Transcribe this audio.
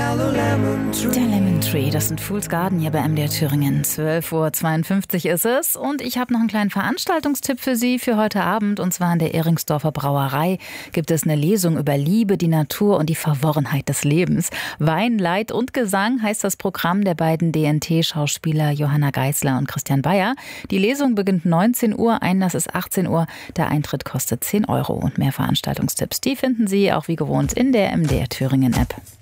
Der Lemon Tree, das sind Fool's Garden hier bei MDR Thüringen. 12:52 Uhr ist es und ich habe noch einen kleinen Veranstaltungstipp für Sie für heute Abend. Und zwar in der Ehringsdorfer Brauerei gibt es eine Lesung über Liebe, die Natur und die Verworrenheit des Lebens. Wein, Leid und Gesang heißt das Programm der beiden DNT-Schauspieler Johanna Geisler und Christian Bayer. Die Lesung beginnt 19 Uhr, Einlass ist 18 Uhr. Der Eintritt kostet 10 Euro. Und mehr Veranstaltungstipps, die finden Sie auch wie gewohnt in der MDR Thüringen App.